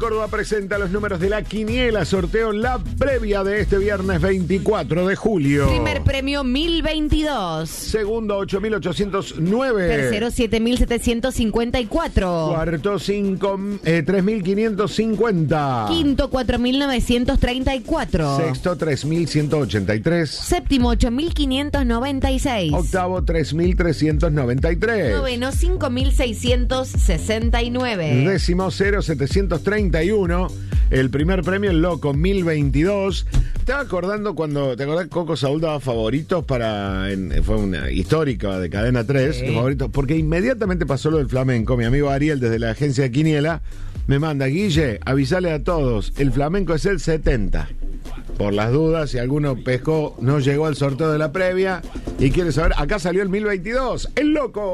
Córdoba presenta los números de la quiniela, sorteo la previa de este viernes 24 de julio. Primer premio 1022. Segundo 8809. Tercero 7754. Cuarto 3550. Quinto 4934. Sexto 3183. Séptimo 8596. Octavo 3393. Noveno 5669. Décimo 0731. El primer premio, el Loco 1022. Estaba acordando cuando, ¿te acordás? Coco Saúl daba favoritos fue una histórica de Cadena 3, Sí. los favoritos, porque inmediatamente pasó lo del flamenco. Mi amigo Ariel, desde la agencia de Quiniela, me manda: Guille, avisale a todos, el flamenco es el 70. Por las dudas, si alguno pescó, no llegó al sorteo de la previa y quiere saber, acá salió el 1022, el Loco.